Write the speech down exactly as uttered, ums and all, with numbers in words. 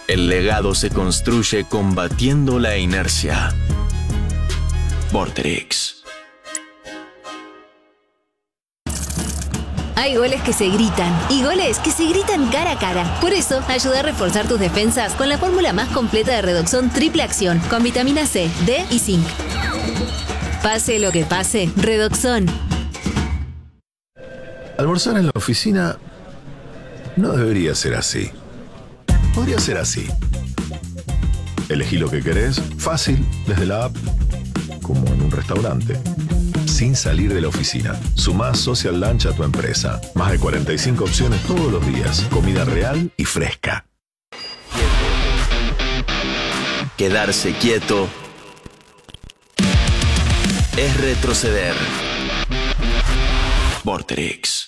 El legado se construye combatiendo la inercia. Vorterix. Hay goles que se gritan y goles que se gritan cara a cara. Por eso, ayuda a reforzar tus defensas con la fórmula más completa de Redoxon Triple Acción, con vitamina C, D y zinc. Pase lo que pase, Redoxon. Almorzar en la oficina no debería ser así. Podría ser así. Elegí lo que querés, fácil, desde la app, como en un restaurante. Sin salir de la oficina. Sumá Social Lunch a tu empresa. Más de cuarenta y cinco opciones todos los días. Comida real y fresca. Quedarse quieto es retroceder. Vorterix.